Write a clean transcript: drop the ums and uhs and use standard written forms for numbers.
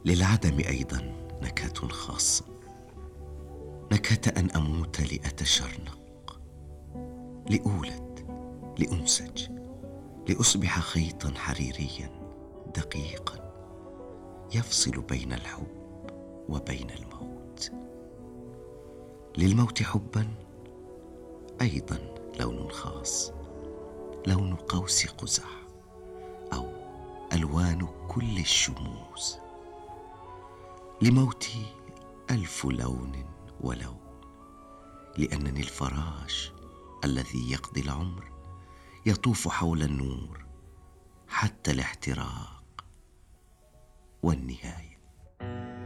للعدم أيضا نكهة خاصة، نكهة أن أموت لأتشرنق، لأولد، لأنسج، لأصبح خيطا حريريا دقيقا يفصل بين الحب وبين الموت. للموت حبا أيضا لون خاص، لون قوس قزح أو ألوان كل الشموس. لموتي 1000 لون ولون، لأنني الفراش الذي يقضي العمر يطوف حول النور حتى الاحتراق والنهاية.